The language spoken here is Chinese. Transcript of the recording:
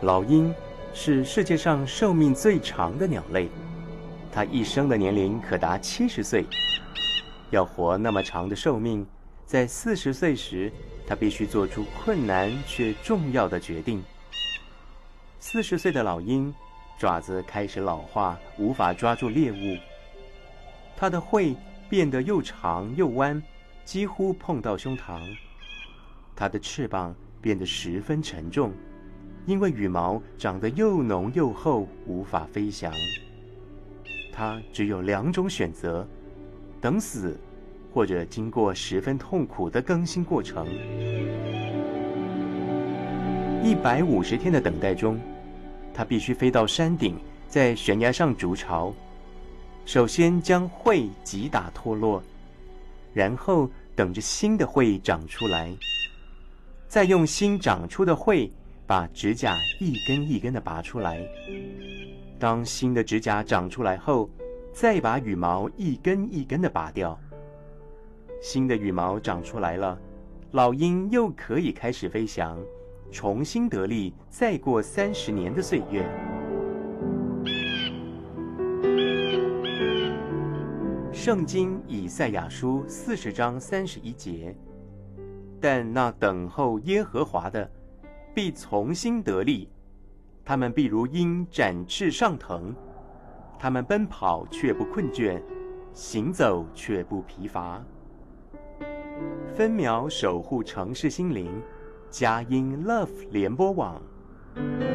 老鹰是世界上寿命最长的鸟类，它一生的年龄可达70岁。要活那么长的寿命，在40岁时，它必须做出困难却重要的决定。40岁的老鹰，爪子开始老化，无法抓住猎物。它的喙变得又长又弯，几乎碰到胸膛。它的翅膀变得十分沉重，因为羽毛长得又浓又厚，无法飞翔。它只有2种选择：等死，或者经过十分痛苦的更新过程。150天的等待中，它必须飞到山顶，在悬崖上筑巢。首先将喙击打脱落，然后等着新的喙长出来，再用新长出的喙把指甲一根一根的拔出来。当新的指甲长出来后，再把羽毛一根一根的拔掉。新的羽毛长出来了，老鹰又可以开始飞翔，重新得力，再过30年的岁月。圣经以赛亚书40章31节，但那等候耶和华的，必重新得力，他们必如鹰展翅上腾，他们奔跑却不困倦，行走却不疲乏。分秒守护城市心灵，佳音 Love 联播网。